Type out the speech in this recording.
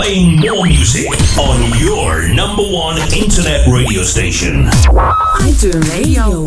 Playing more music on your number one internet radio station. iTunes Radio.